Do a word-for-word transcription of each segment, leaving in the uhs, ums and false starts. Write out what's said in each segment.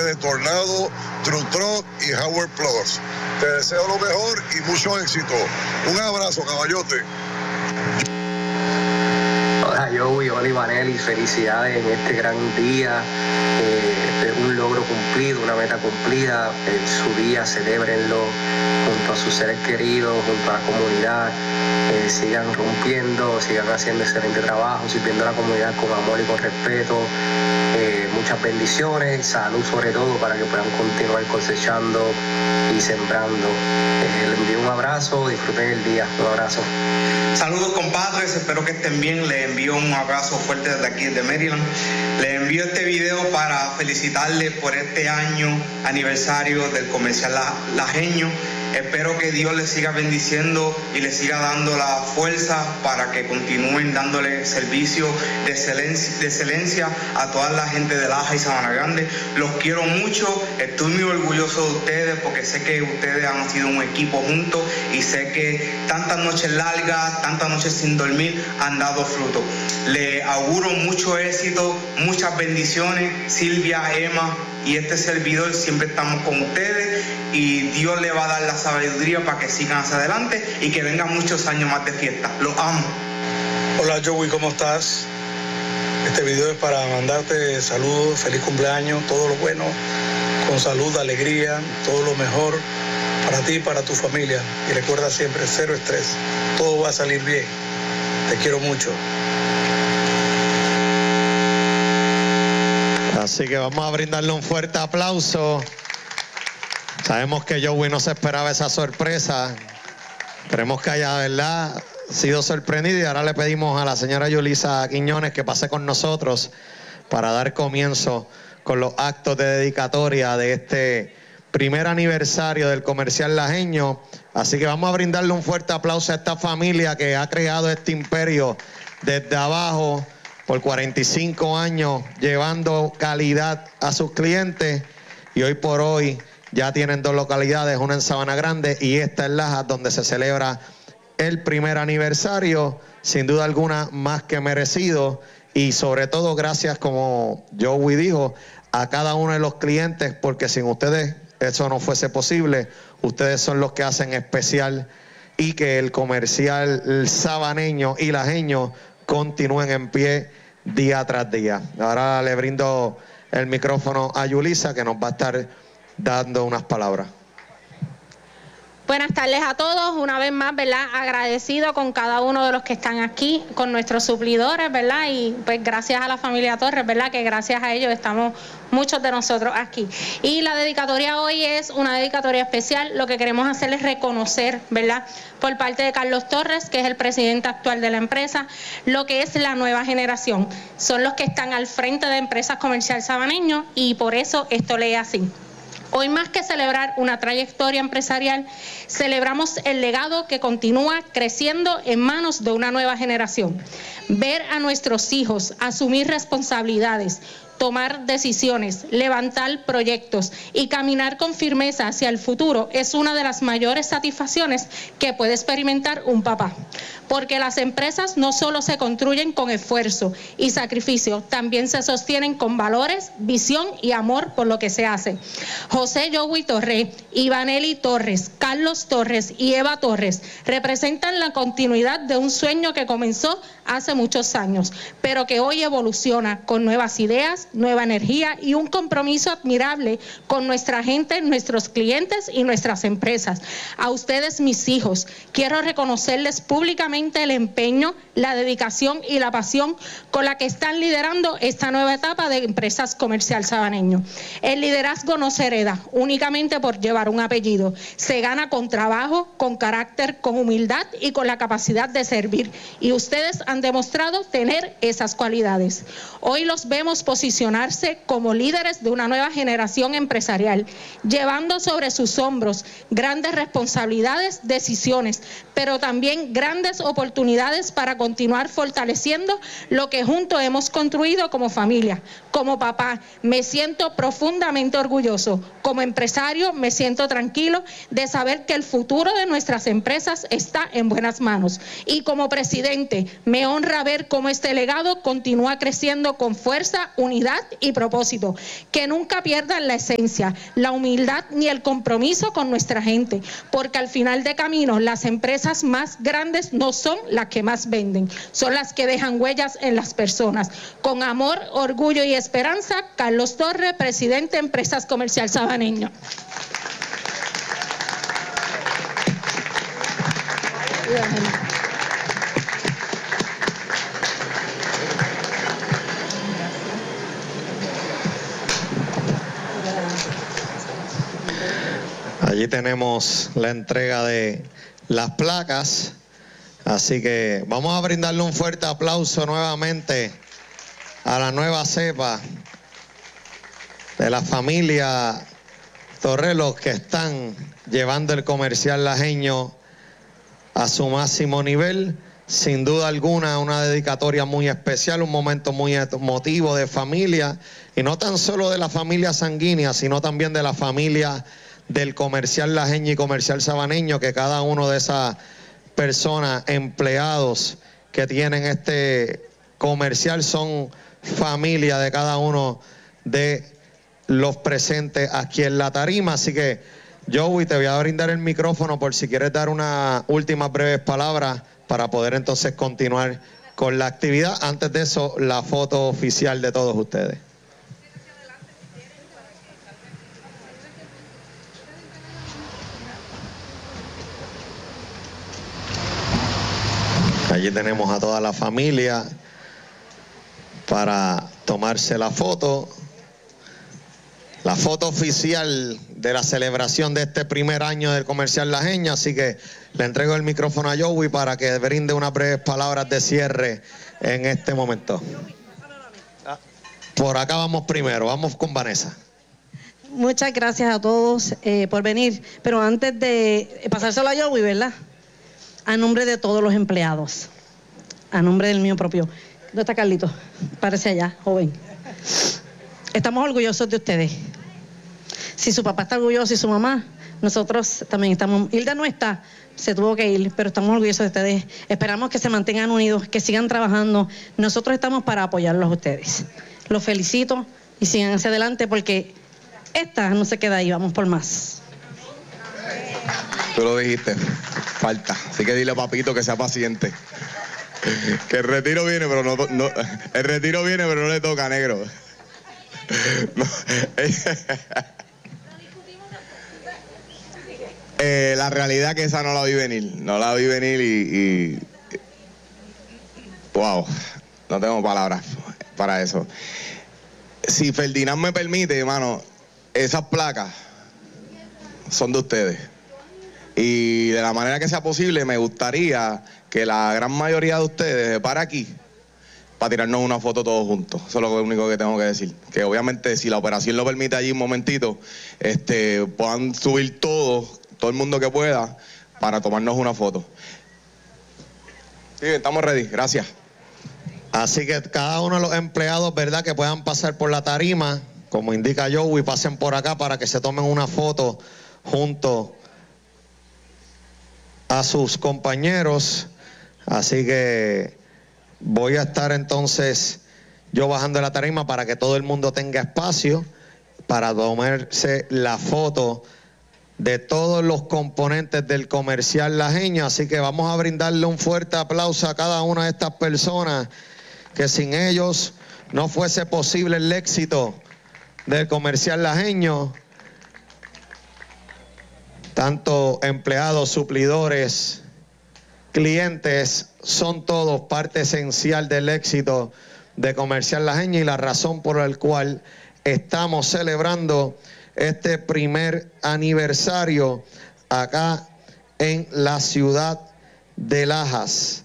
de Tornado, True Truck y Howard Plus. Te deseo lo mejor y mucho éxito. Un abrazo, caballote. Hola Joey, hola Ivanelli, felicidades en este gran día, eh, un logro cumplido, una meta cumplida, en su día celébrenlo junto a sus seres queridos, junto a la comunidad, eh, sigan rompiendo, sigan haciendo excelente trabajo, sirviendo a la comunidad con amor y con respeto, eh, muchas bendiciones, salud sobre todo para que puedan continuar cosechando y sembrando. Eh, les envío un abrazo, disfruten el día, un abrazo. Saludos compadres, espero que estén bien, les envío un abrazo fuerte desde aquí de Maryland. Les envío este video para felicitarles por este año aniversario del comercial Lajeño. Espero que Dios les siga bendiciendo y les siga dando la fuerza para que continúen dándole servicio de excelencia, de excelencia a toda la gente de Laja y Sabana Grande. Los quiero mucho, estoy muy orgulloso de ustedes porque sé que ustedes han sido un equipo juntos y sé que tantas noches largas, tantas noches sin dormir han dado fruto. Les auguro mucho éxito, muchas bendiciones. Silvia, Emma y este servidor siempre estamos con ustedes y Dios le va a dar la sabiduría para que sigan hacia adelante y que vengan muchos años más de fiesta. Los amo. Hola Joey, ¿cómo estás? Este video es para mandarte saludos, feliz cumpleaños, todo lo bueno, con salud, alegría, todo lo mejor para ti y para tu familia. Y recuerda siempre, cero estrés, todo va a salir bien. Te quiero mucho. Así que vamos a brindarle un fuerte aplauso. Sabemos que Joey no se esperaba esa sorpresa. Esperemos que haya, ¿verdad?, sido sorprendido. Y ahora le pedimos a la señora Yulisa Quiñones que pase con nosotros para dar comienzo con los actos de dedicatoria de este primer aniversario del comercial lajeño. Así que vamos a brindarle un fuerte aplauso a esta familia que ha creado este imperio desde abajo por cuarenta y cinco años, llevando calidad a sus clientes, y hoy por hoy ya tienen dos localidades, una en Sabana Grande y esta en Lajas, donde se celebra el primer aniversario, sin duda alguna más que merecido, y sobre todo gracias, como Joey dijo, a cada uno de los clientes, porque sin ustedes eso no fuese posible. Ustedes son los que hacen especial y que el comercial el sabaneño y lajeño continúen en pie día tras día. Ahora le brindo el micrófono a Yulisa, que nos va a estar dando unas palabras. Buenas tardes a todos, una vez más, ¿verdad? Agradecido con cada uno de los que están aquí, con nuestros suplidores, ¿verdad? Y pues gracias a la familia Torres, ¿verdad? Que gracias a ellos estamos muchos de nosotros aquí. Y la dedicatoria hoy es una dedicatoria especial. Lo que queremos hacer es reconocer, ¿verdad?, por parte de Carlos Torres, que es el presidente actual de la empresa, lo que es la nueva generación. Son los que están al frente de Empresas Comercial Sabaneño y por eso esto lee así. Hoy, más que celebrar una trayectoria empresarial, celebramos el legado que continúa creciendo en manos de una nueva generación. Ver a nuestros hijos asumir responsabilidades, tomar decisiones, levantar proyectos y caminar con firmeza hacia el futuro es una de las mayores satisfacciones que puede experimentar un papá. Porque las empresas no solo se construyen con esfuerzo y sacrificio, también se sostienen con valores, visión y amor por lo que se hace. José Joey Torres, Ivanelli Torres, Carlos Torres y Eva Torres representan la continuidad de un sueño que comenzó hace muchos años, pero que hoy evoluciona con nuevas ideas, nueva energía y un compromiso admirable con nuestra gente, nuestros clientes y nuestras empresas. A ustedes, mis hijos, quiero reconocerles públicamente el empeño, la dedicación y la pasión con la que están liderando esta nueva etapa de Empresas Comercial Sabaneño. El liderazgo no se hereda únicamente por llevar un apellido, se gana con trabajo, con carácter, con humildad y con la capacidad de servir, y ustedes han demostrado tener esas cualidades. Hoy los vemos posicionarse como líderes de una nueva generación empresarial, llevando sobre sus hombros grandes responsabilidades, decisiones, pero también grandes oportunidades para continuar fortaleciendo lo que juntos hemos construido como familia. Como papá, me siento profundamente orgulloso. Como empresario, me siento tranquilo de saber que el futuro de nuestras empresas está en buenas manos. Y como presidente, me honra ver cómo este legado continúa creciendo con fuerza, unidad identidad y propósito, que nunca pierdan la esencia, la humildad ni el compromiso con nuestra gente, porque al final de camino las empresas más grandes no son las que más venden, son las que dejan huellas en las personas. Con amor, orgullo y esperanza, Carlos Torres, presidente de Empresas Comercial Sabaneño. Allí tenemos la entrega de las placas, así que vamos a brindarle un fuerte aplauso nuevamente a la nueva cepa de la familia Torrelos, que están llevando el comercial lajeño a su máximo nivel. Sin duda alguna, una dedicatoria muy especial, un momento muy emotivo de familia, y no tan solo de la familia sanguínea, sino también de la familia del comercial lajeño y comercial sabaneño, que cada uno de esas personas, empleados que tienen este comercial, son familia de cada uno de los presentes aquí en la tarima. Así que, Joey, te voy a brindar el micrófono por si quieres dar unas últimas breves palabras para poder entonces continuar con la actividad. Antes de eso, la foto oficial de todos ustedes. Allí tenemos a toda la familia para tomarse la foto. La foto oficial de la celebración de este primer año del comercial lajeño. Así que le entrego el micrófono a Joey para que brinde unas breves palabras de cierre en este momento. Por acá vamos primero, vamos con Vanessa. Muchas gracias a todos eh, por venir. Pero antes de pasárselo a Joey, ¿verdad? A nombre de todos los empleados, a nombre del mío propio. ¿Dónde está Carlito? Parece allá, joven. Estamos orgullosos de ustedes. Si su papá está orgulloso y su mamá, nosotros también estamos. Hilda no está, se tuvo que ir, pero estamos orgullosos de ustedes. Esperamos que se mantengan unidos, que sigan trabajando. Nosotros estamos para apoyarlos a ustedes. Los felicito y sigan hacia adelante, porque esta no se queda ahí, vamos por más. Tú lo dijiste, falta. Así que dile a papito que sea paciente. Que el retiro viene, pero no, no el retiro viene, pero no le toca, negro. No. eh, la realidad que esa no la vi venir, no la vi venir y, y wow, no tengo palabras para eso. Si Ferdinand me permite, hermano, esas placas son de ustedes. Y de la manera que sea posible, me gustaría que la gran mayoría de ustedes se para aquí para tirarnos una foto todos juntos. Eso es lo único que tengo que decir. Que obviamente, si la operación lo permite allí un momentito, este, puedan subir todos, todo el mundo que pueda, para tomarnos una foto. Sí, estamos ready. Gracias. Así que cada uno de los empleados, ¿verdad?, que puedan pasar por la tarima, como indica Joey, pasen por acá para que se tomen una foto junto a sus compañeros. Así que voy a estar entonces yo bajando de la tarima para que todo el mundo tenga espacio para tomarse la foto de todos los componentes del comercial lajeño. Así que vamos a brindarle un fuerte aplauso a cada una de estas personas, que sin ellos no fuese posible el éxito del comercial lajeño. Tanto empleados, suplidores, clientes, son todos parte esencial del éxito de Comercial Lajeño y la razón por la cual estamos celebrando este primer aniversario acá en la ciudad de Lajas.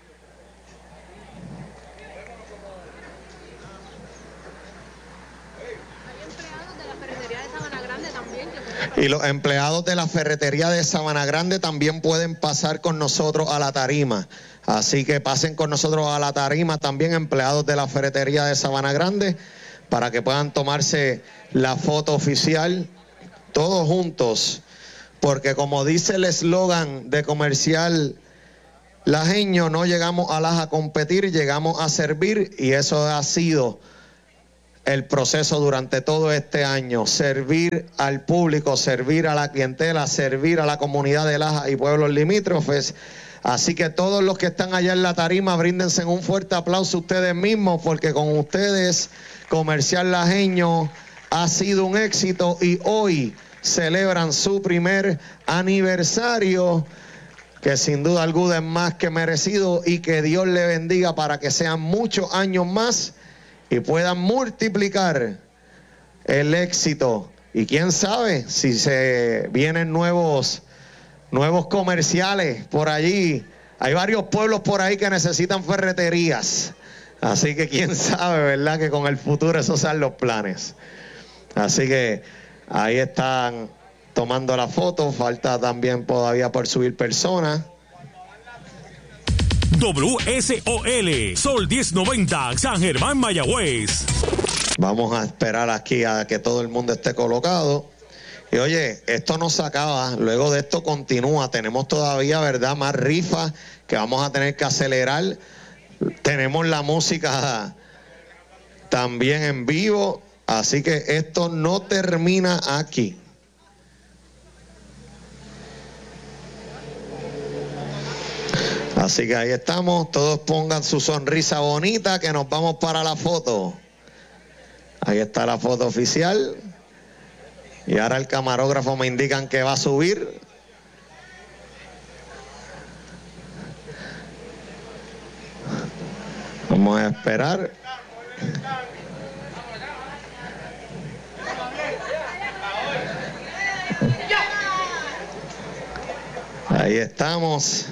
Y los empleados de la ferretería de Sabana Grande también pueden pasar con nosotros a la tarima. Así que pasen con nosotros a la tarima también, empleados de la ferretería de Sabana Grande, para que puedan tomarse la foto oficial todos juntos. Porque como dice el eslogan de Comercial Lajeño, no llegamos a Lajas a competir, llegamos a servir, y eso ha sido el proceso durante todo este año, servir al público, servir a la clientela, servir a la comunidad de Laja y pueblos limítrofes. Así que todos los que están allá en la tarima, bríndense un fuerte aplauso a ustedes mismos, porque con ustedes Comercial Lajeño ha sido un éxito y hoy celebran su primer aniversario, que sin duda alguna es más que merecido, y que Dios le bendiga para que sean muchos años más y puedan multiplicar el éxito. Y quién sabe si se vienen nuevos, nuevos comerciales por allí. Hay varios pueblos por ahí que necesitan ferreterías. Así que quién sabe, ¿verdad? Que con el futuro esos sean los planes. Así que ahí están tomando la foto. Falta también todavía por subir personas. W S O L, Sol diez noventa, San Germán, Mayagüez. Vamos a esperar aquí a que todo el mundo esté colocado. Y oye, esto no se acaba, luego de esto continúa. Tenemos todavía, ¿verdad?, más rifas que vamos a tener que acelerar. Tenemos la música también en vivo, así que esto no termina aquí. Así que ahí estamos, todos pongan su sonrisa bonita que nos vamos para la foto. Ahí está la foto oficial. Y ahora el camarógrafo me indican que va a subir. Vamos a esperar. Ahí estamos.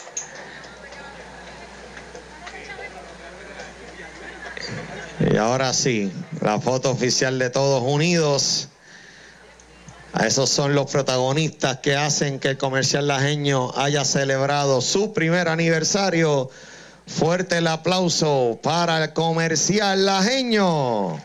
Y ahora sí, la foto oficial de todos unidos. A esos son los protagonistas que hacen que el Comercial Lajeño haya celebrado su primer aniversario. Fuerte el aplauso para el Comercial Lajeño.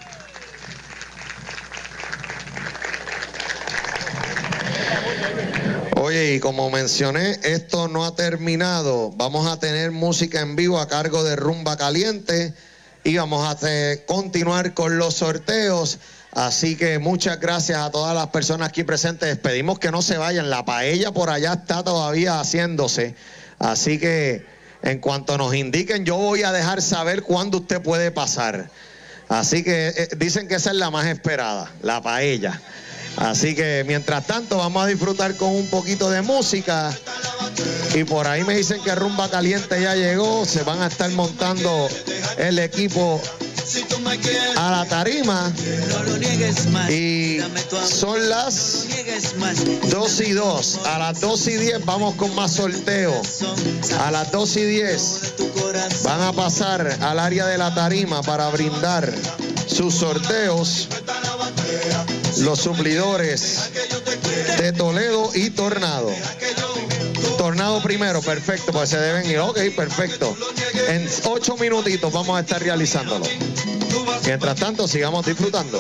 Oye, y como mencioné, esto no ha terminado. Vamos a tener música en vivo a cargo de Rumba Caliente. Y vamos a hacer, continuar con los sorteos. Así que muchas gracias a todas las personas aquí presentes. Pedimos que no se vayan. La paella por allá está todavía haciéndose. Así que en cuanto nos indiquen, yo voy a dejar saber cuándo usted puede pasar. Así que eh, dicen que esa es la más esperada, la paella. Así que mientras tanto vamos a disfrutar con un poquito de música. Y por ahí me dicen que Rumba Caliente ya llegó. Se van a estar montando el equipo a la tarima. Y son las dos y dos. A las dos y diez vamos con más sorteo. A las dos y diez van a pasar al área de la tarima para brindar sus sorteos los suplidores de Toledo y Tornado. Tornado primero, perfecto, pues se deben ir. Ok, perfecto. En ocho minutitos vamos a estar realizándolo. Mientras tanto, sigamos disfrutando.